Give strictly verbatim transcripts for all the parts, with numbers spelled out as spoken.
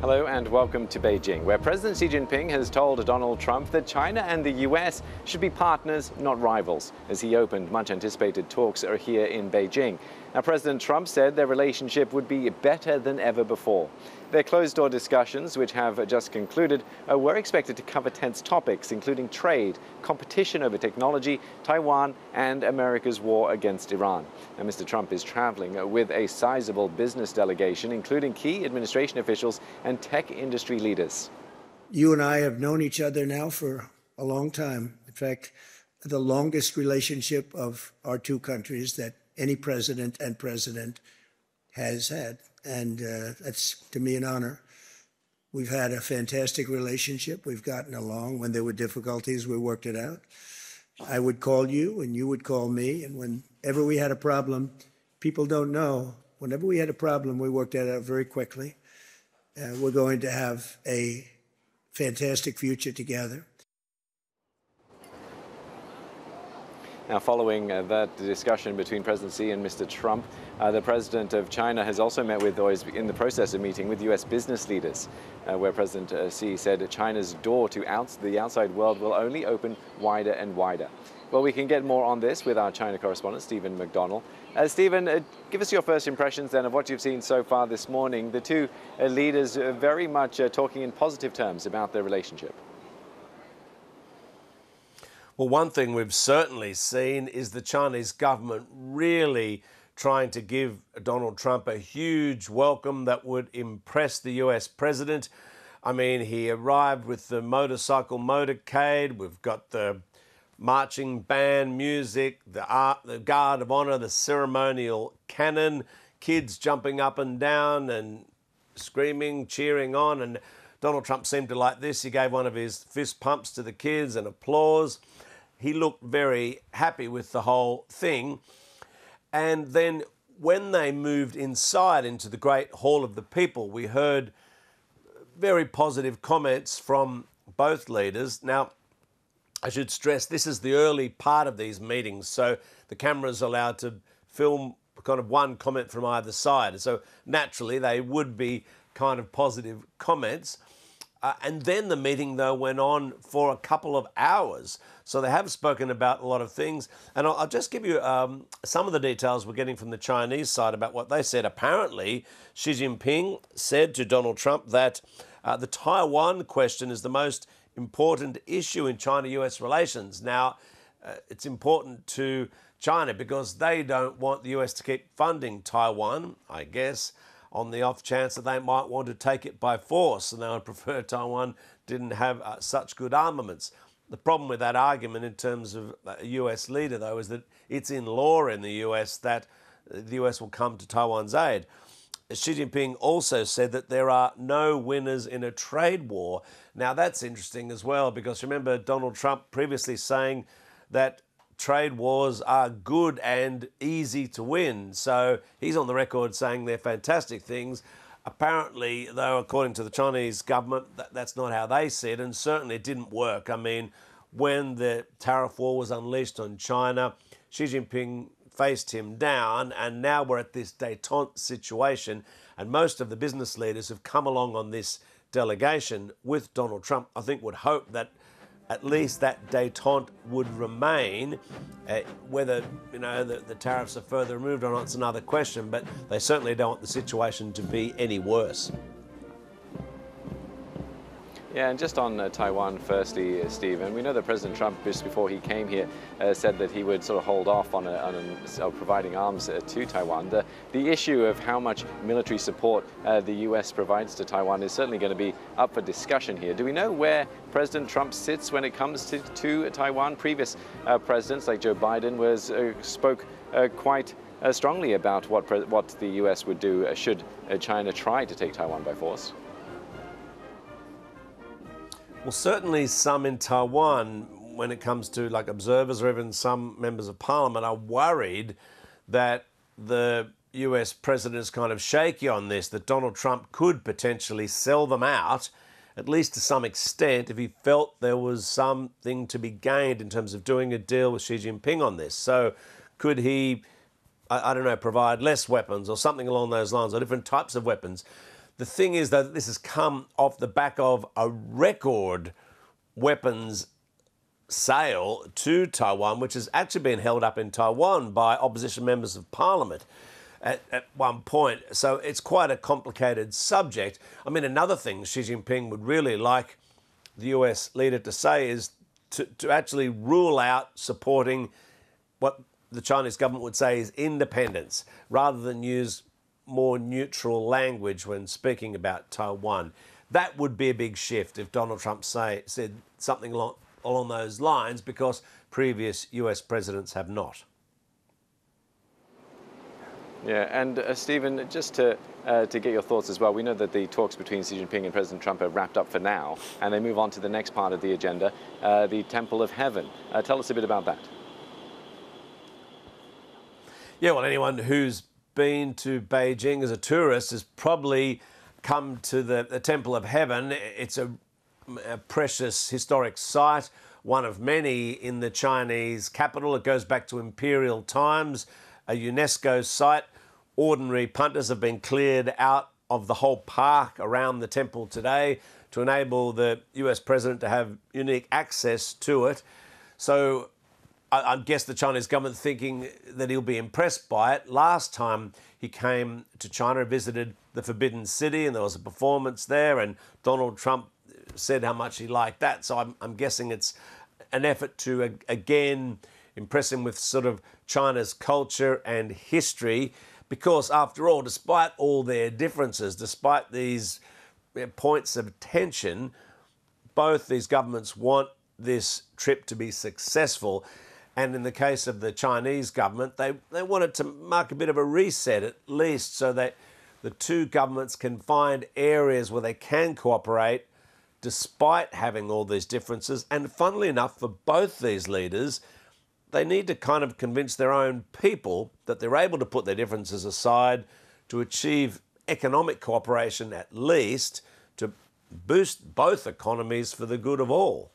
Hello and welcome to Beijing, where President Xi Jinping has told Donald Trump that China and the U S should be partners, not rivals, as he opened much anticipated talks are here in Beijing. Now, President Trump said their relationship would be better than ever before. Their closed-door discussions, which have just concluded, uh, were expected to cover tense topics, including trade, competition over technology, Taiwan, and America's war against Iran. Now, Mister Trump is traveling with a sizable business delegation, including key administration officials and tech industry leaders. You and I have known each other now for a long time. In fact, the longest relationship of our two countries that any president and president has had. And uh, that's, to me, an honor. We've had a fantastic relationship. We've gotten along. When there were difficulties, we worked it out. I would call you, and you would call me. And whenever we had a problem, people don't know, whenever we had a problem, we worked it out very quickly. Uh, we're going to have a fantastic future together. Now, following uh, that discussion between President Xi and Mister Trump, uh, the president of China has also met with, or is in the process of meeting with U S business leaders, uh, where President uh, Xi said China's door to outs the outside world will only open wider and wider. Well, we can get more on this with our China correspondent, Stephen McDonnell. Uh, Stephen, uh, give us your first impressions then of what you've seen so far this morning. The two uh, leaders are very much uh, talking in positive terms about their relationship. Well, one thing we've certainly seen is the Chinese government really trying to give Donald Trump a huge welcome that would impress the U S president. I mean, he arrived with the motorcycle motorcade. We've got the marching band music, the, art, the guard of honor, the ceremonial cannon, kids jumping up and down and screaming, cheering on. And Donald Trump seemed to like this. He gave one of his fist pumps to the kids and applause. He looked very happy with the whole thing. And then when they moved inside into the Great Hall of the People, we heard very positive comments from both leaders. Now, I should stress this is the early part of these meetings, so the camera's allowed to film kind of one comment from either side. So naturally, they would be kind of positive comments. Uh, and then the meeting, though, went on for a couple of hours. So they have spoken about a lot of things. And I'll, I'll just give you um, some of the details we're getting from the Chinese side about what they said. Apparently, Xi Jinping said to Donald Trump that uh, the Taiwan question is the most important issue in China-U S relations. Now, uh, it's important to China because they don't want the U S to keep funding Taiwan, I guess, on the off chance that they might want to take it by force, and they would prefer Taiwan didn't have uh, such good armaments. The problem with that argument in terms of a U S leader, though, is that it's in law in the U S that the U S will come to Taiwan's aid. Xi Jinping also said that there are no winners in a trade war. Now, that's interesting as well, because remember Donald Trump previously saying that trade wars are good and easy to win. So he's on the record saying they're fantastic things. Apparently, though, according to the Chinese government, that, that's not how they see it, and certainly it didn't work. I mean, when the tariff war was unleashed on China, Xi Jinping faced him down, and now we're at this détente situation, and most of the business leaders have come along on this delegation with Donald Trump, I think would hope that at least that détente would remain. Uh, whether, you know, the, the tariffs are further removed or not, it's another question, but they certainly don't want the situation to be any worse. Yeah, and just on uh, Taiwan firstly, uh, Stephen, we know that President Trump, just before he came here, uh, said that he would sort of hold off on, a, on a, uh, providing arms uh, to Taiwan. The, the issue of how much military support uh, the U S provides to Taiwan is certainly going to be up for discussion here. Do we know where President Trump sits when it comes to, to Taiwan? Previous uh, presidents like Joe Biden was, uh, spoke uh, quite uh, strongly about what, pre what the U S would do uh, should uh, China try to take Taiwan by force. Well, certainly some in Taiwan, when it comes to like observers or even some members of parliament, are worried that the U S president is kind of shaky on this, that Donald Trump could potentially sell them out, at least to some extent, if he felt there was something to be gained in terms of doing a deal with Xi Jinping on this. So could he, I, I don't know, provide less weapons or something along those lines, or different types of weapons? The thing is that this has come off the back of a record weapons sale to Taiwan, which has actually been held up in Taiwan by opposition members of parliament at, at one point. So it's quite a complicated subject. I mean, another thing Xi Jinping would really like the U S leader to say is to, to actually rule out supporting what the Chinese government would say is independence, rather than use more neutral language when speaking about Taiwan. That would be a big shift if Donald Trump say, said something along, along those lines, because previous U S presidents have not. Yeah, and uh, Stephen, just to uh, to get your thoughts as well, we know that the talks between Xi Jinping and President Trump are wrapped up for now, and they move on to the next part of the agenda, uh, the Temple of Heaven. Uh, tell us a bit about that. Yeah, well, anyone who's been to Beijing as a tourist has probably come to the, the Temple of Heaven. It's a, a precious historic site, one of many in the Chinese capital. It goes back to imperial times, a UNESCO site. Ordinary punters have been cleared out of the whole park around the temple today to enable the U S president to have unique access to it. So I, I guess the Chinese government thinking that he'll be impressed by it. Last time he came to China, visited the Forbidden City, and there was a performance there, and Donald Trump said how much he liked that. So I'm, I'm guessing it's an effort to, again, impress him with sort of China's culture and history, because after all, despite all their differences, despite these points of tension, both these governments want this trip to be successful. And in the case of the Chinese government, they, they wanted to mark a bit of a reset, at least, so that the two governments can find areas where they can cooperate despite having all these differences. And funnily enough, for both these leaders, they need to kind of convince their own people that they're able to put their differences aside to achieve economic cooperation, at least, to boost both economies for the good of all.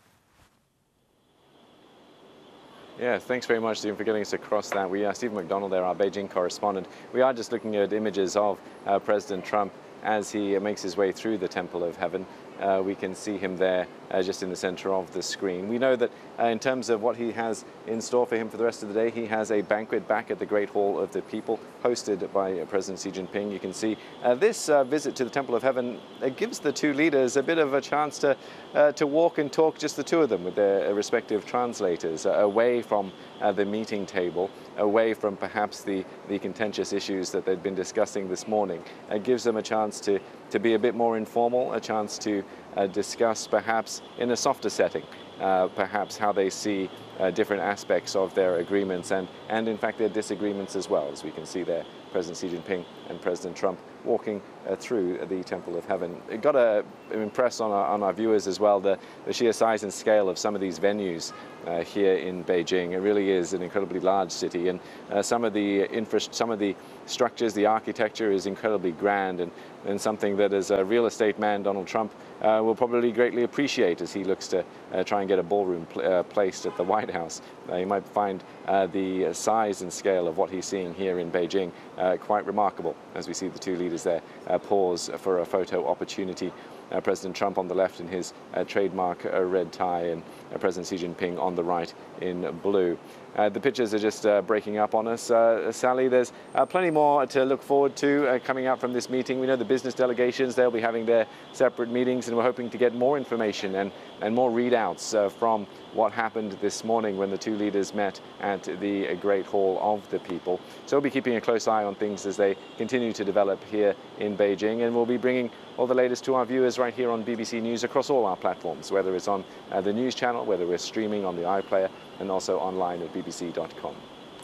Yeah, thanks very much, Stephen, for getting us across that. We are Stephen McDonald there, our Beijing correspondent. We are just looking at images of uh, President Trump as he makes his way through the Temple of Heaven. Uh, we can see him there uh, just in the center of the screen. We know that uh, in terms of what he has in store for him for the rest of the day, he has a banquet back at the Great Hall of the People, hosted by uh, President Xi Jinping. You can see uh, this uh, visit to the Temple of Heaven uh, gives the two leaders a bit of a chance to, uh, to walk and talk, just the two of them, with their uh, respective translators, uh, away from uh, the meeting table, away from perhaps the, the contentious issues that they'd been discussing this morning. It gives them a chance to, to be a bit more informal, a chance to uh, discuss perhaps in a softer setting, uh, perhaps how they see uh, different aspects of their agreements and, and in fact their disagreements as well, as we can see there, President Xi Jinping and President Trump walking uh, through the Temple of Heaven. It got to impress on our, on our viewers as well the, the sheer size and scale of some of these venues uh, here in Beijing. It really is an incredibly large city, and uh, some of the infra some of the structures, the architecture is incredibly grand, and, and something that as a real estate man, Donald Trump uh, will probably greatly appreciate as he looks to uh, try and get a ballroom pl uh, placed at the White House. Uh, you might find uh, the size and scale of what he's seeing here in Beijing uh, quite remarkable, as we see the two leaders there uh, pause for a photo opportunity. Uh, President Trump on the left in his uh, trademark uh, red tie, and uh, President Xi Jinping on the right in blue. Uh, the pictures are just uh, breaking up on us. Uh, Sally, there's uh, plenty more to look forward to uh, coming out from this meeting. We know the business delegations, they'll be having their separate meetings, and we're hoping to get more information and, and more readouts uh, from what happened this morning when the two leaders met at the Great Hall of the People. So we'll be keeping a close eye on things as they continue to develop here in Beijing, and we'll be bringing all the latest to our viewers right here on B B C News across all our platforms, whether it's on uh, the news channel, whether we're streaming on the iPlayer, and also online at b b c dot com.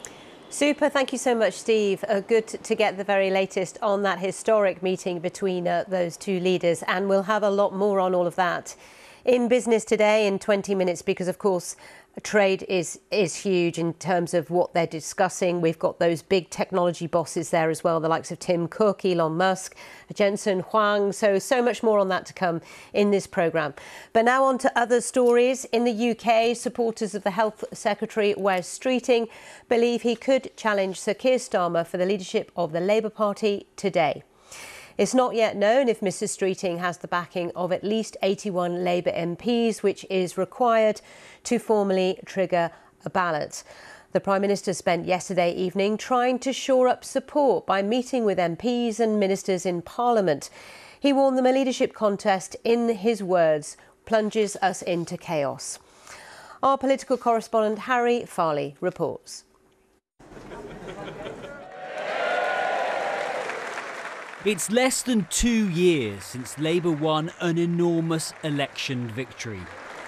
Super, thank you so much, Steve. Uh, good to get the very latest on that historic meeting between uh, those two leaders, and we'll have a lot more on all of that in Business Today in twenty minutes, because of course trade is is huge in terms of what they're discussing. We've got those big technology bosses there as well, the likes of Tim Cook, Elon Musk, Jensen Huang. So, so much more on that to come in this programme. But now on to other stories. In the U K, supporters of the Health Secretary Wes Streeting believe he could challenge Sir Keir Starmer for the leadership of the Labour Party today. It's not yet known if Missus Streeting has the backing of at least eighty-one Labour M Ps, which is required to formally trigger a ballot. The Prime Minister spent yesterday evening trying to shore up support by meeting with M Ps and ministers in Parliament. He warned them a leadership contest, in his words, plunges us into chaos. Our political correspondent Harry Farley reports. It's less than two years since Labour won an enormous election victory.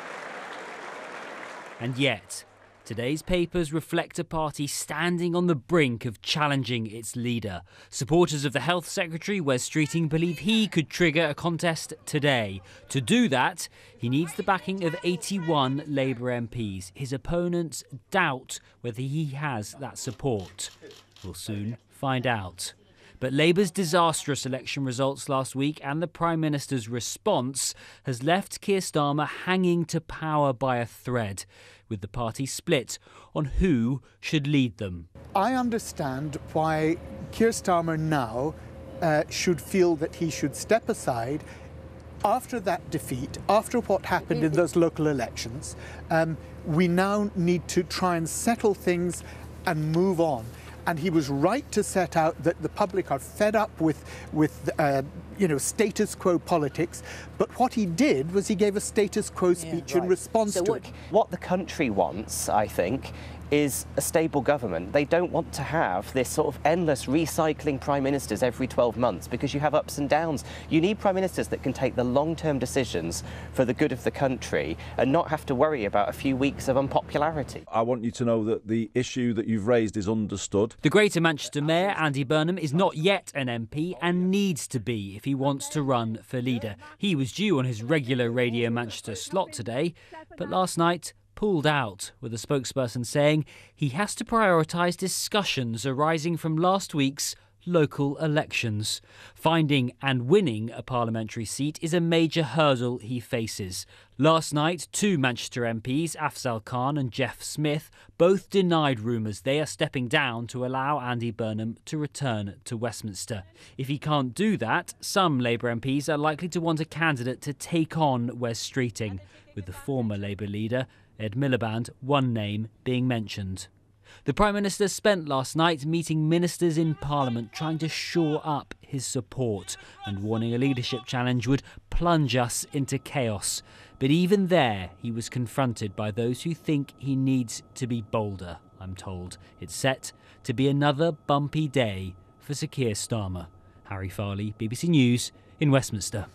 And yet, today's papers reflect a party standing on the brink of challenging its leader. Supporters of the Health Secretary, Wes Streeting, believe he could trigger a contest today. To do that, he needs the backing of eighty-one Labour M Ps. His opponents doubt whether he has that support. We'll soon find out. But Labour's disastrous election results last week and the Prime Minister's response has left Keir Starmer hanging to power by a thread, with the party split on who should lead them. I understand why Keir Starmer now uh, should feel that he should step aside after that defeat, after what happened in those local elections. Um, we now need to try and settle things and move on. And he was right to set out that the public are fed up with, with uh, you know, status quo politics. But what he did was he gave a status quo speech yeah, right. in response so to what, it. What the country wants, I think, is a stable government. They don't want to have this sort of endless recycling prime ministers every twelve months, because you have ups and downs. You need prime ministers that can take the long-term decisions for the good of the country and not have to worry about a few weeks of unpopularity. I want you to know that the issue that you've raised is understood. The Greater Manchester Mayor, Andy Burnham, is not yet an M P and needs to be if he wants to run for leader. He was due on his regular Radio Manchester slot today, but last night pulled out, with a spokesperson saying he has to prioritise discussions arising from last week's local elections. Finding and winning a parliamentary seat is a major hurdle he faces. Last night, two Manchester M Ps, Afzal Khan and Jeff Smith, both denied rumours they are stepping down to allow Andy Burnham to return to Westminster. If he can't do that, some Labour M Ps are likely to want a candidate to take on Wes Streeting, with the former Labour leader, Ed Miliband, one name being mentioned. The Prime Minister spent last night meeting ministers in Parliament trying to shore up his support and warning a leadership challenge would plunge us into chaos. But even there, he was confronted by those who think he needs to be bolder, I'm told. It's set to be another bumpy day for Sir Keir Starmer. Harry Farley, B B C News in Westminster.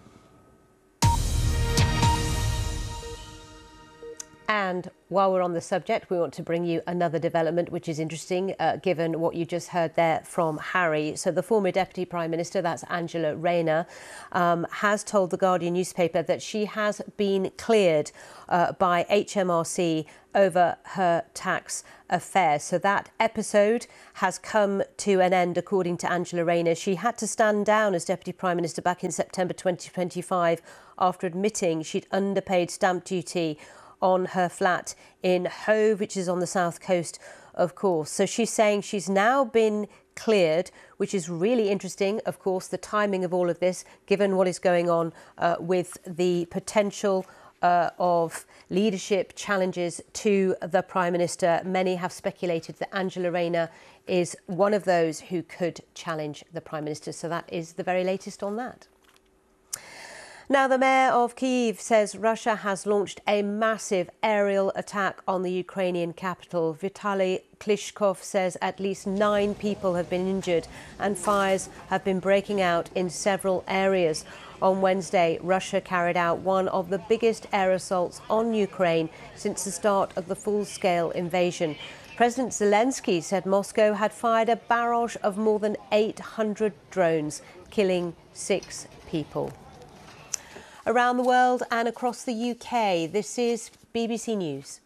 And while we're on the subject, we want to bring you another development which is interesting, uh, given what you just heard there from Harry. So the former Deputy Prime Minister, that's Angela Rayner, um, has told the Guardian newspaper that she has been cleared uh, by H M R C over her tax affairs. So that episode has come to an end, according to Angela Rayner. She had to stand down as Deputy Prime Minister back in September twenty twenty-five after admitting she'd underpaid stamp duty on her flat in Hove, which is on the south coast, of course. So she's saying she's now been cleared, which is really interesting, of course, the timing of all of this, given what is going on uh, with the potential uh, of leadership challenges to the Prime Minister. Many have speculated that Angela Rayner is one of those who could challenge the Prime Minister. So that is the very latest on that. Now, the mayor of Kyiv says Russia has launched a massive aerial attack on the Ukrainian capital. Vitaly Klitschko says at least nine people have been injured and fires have been breaking out in several areas. On Wednesday, Russia carried out one of the biggest air assaults on Ukraine since the start of the full-scale invasion. President Zelensky said Moscow had fired a barrage of more than eight hundred drones, killing six people. Around the world and across the U K, this is B B C News.